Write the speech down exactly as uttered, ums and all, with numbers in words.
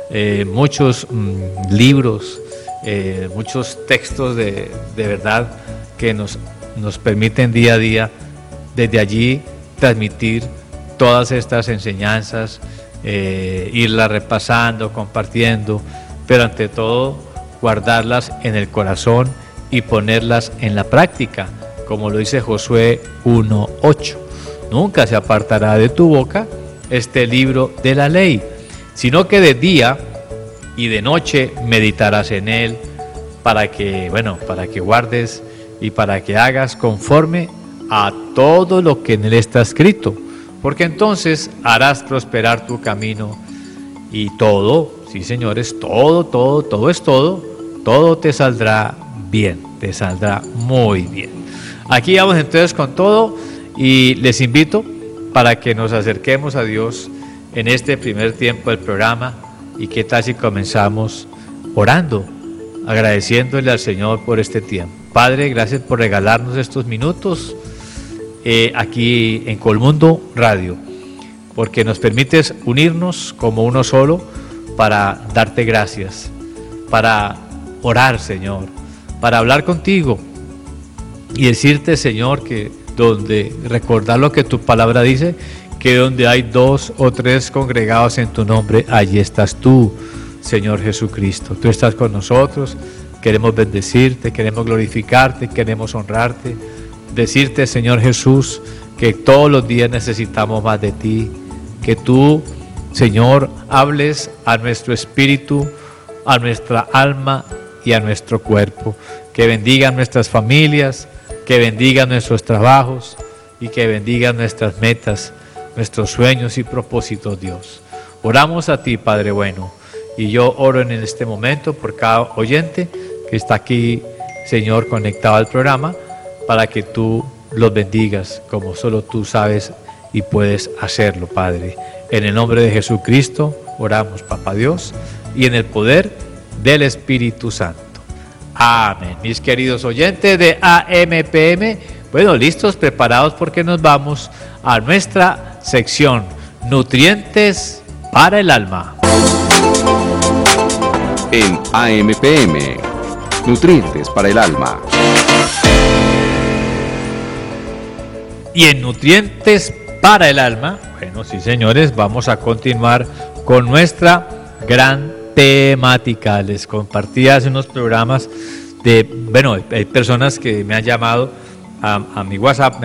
eh, muchos mm, libros, eh, muchos textos de, de verdad que nos, nos permiten día a día desde allí transmitir todas estas enseñanzas, eh, irlas repasando, compartiendo, pero ante todo guardarlas en el corazón y ponerlas en la práctica, como lo dice Josué uno ocho. Nunca se apartará de tu boca este libro de la ley, sino que de día y de noche meditarás en él, para que, bueno, para que guardes y para que hagas conforme a todo lo que en él está escrito, porque entonces harás prosperar tu camino y todo, sí señores, todo, todo, todo es todo, todo te saldrá bien, te saldrá muy bien. Aquí vamos entonces con todo y les invito para que nos acerquemos a Dios en este primer tiempo del programa. Y qué tal si comenzamos orando, agradeciéndole al Señor por este tiempo. Padre, gracias por regalarnos estos minutos eh, aquí en Colmundo Radio, porque nos permites unirnos como uno solo para darte gracias, para orar, Señor, para hablar contigo y decirte, Señor, que donde recordar lo que tu palabra dice, que donde hay dos o tres congregados en tu nombre, allí estás tú, Señor Jesucristo. Tú estás con nosotros, queremos bendecirte, queremos glorificarte, queremos honrarte, decirte, Señor Jesús, que todos los días necesitamos más de ti, que tú, Señor, hables a nuestro espíritu, a nuestra alma y a nuestro cuerpo, que bendiga nuestras familias, que bendiga nuestros trabajos y que bendiga nuestras metas, nuestros sueños y propósitos, Dios. Oramos a ti, Padre bueno, y yo oro en este momento por cada oyente que está aquí, Señor, conectado al programa, para que tú los bendigas como solo tú sabes y puedes hacerlo, Padre. En el nombre de Jesucristo oramos, Papá Dios, y en el poder del Espíritu Santo. Amén. Mis queridos oyentes de A M P M, bueno, listos, preparados, porque nos vamos a nuestra sección Nutrientes para el Alma. En A M P M, Nutrientes para el Alma. Y en Nutrientes para el Alma, bueno, sí señores, vamos a continuar con nuestra gran temática. Les compartí hace unos programas de, bueno, hay personas que me han llamado a, a mi WhatsApp,